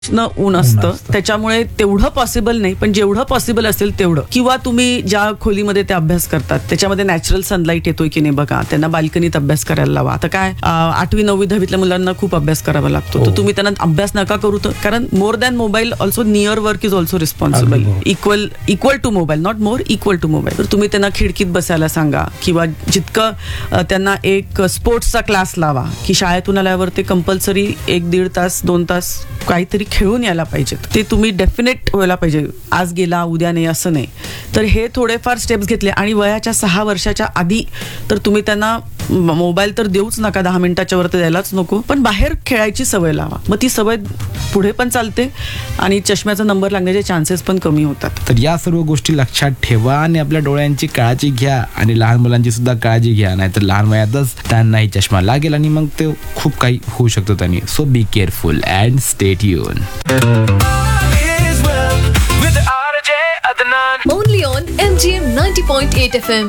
ऊन असतं, त्याच्यामुळे तेवढं पॉसिबल नाही, पण जेवढं पॉसिबल असेल तेवढं. किंवा तुम्ही ज्या खोलीमध्ये ते अभ्यास करतात त्याच्यामध्ये नॅचरल सनलाईट येतोय की नाही बघा, त्यांना बाल्कनीत अभ्यास करायला लावा. आता काय 8वी 9वी 10वीतल्या मुलांना खूप अभ्यास करावा लागतो, तर तुम्ही त्यांना अभ्यास नका करू, कारण more than mobile also near work is also responsible. Equal to mobile, not more, equal to mobile. तर तुम्ही त्यांना खिडकीत बसायला सांगा, किंवा जितकं त्यांना एक स्पोर्ट्सचा क्लास लावा, की शाळेतून आल्यावर ते कंपल्सरी 1-1.5 तास 2 तास काहीतरी खेळून यायला पाहिजे. ते तुम्ही डेफिनेट व्हायला पाहिजे, आज गेला उद्या नाही असं नाही. तर हे थोडेफार स्टेप्स घेतले, आणि वयाच्या 6 वर्षाच्या आधी तर तुम्ही त्यांना मोबाईल तर देऊच नका, 10 मिनिटाच्या वर तर द्यायलाच नको, पण बाहेर खेळायची सवय लावा. मग ती सवय पुढे पण चालते आणि चष्म्याचा नंबर लागण्याचे चान्सेस पण कमी होतात. तर या सर्व गोष्टी लक्षात ठेवा आणि आपल्या डोळ्यांची काळजी घ्या, आणि लहान मुलांची सुद्धा काळजी घ्या, नाहीतर लहान वयातच त्यांनाही चष्मा लागेल आणि मग ते खूप काही होऊ शकतं त्यांनी. So be careful and stay tune. Only on MGM 90.8 FM.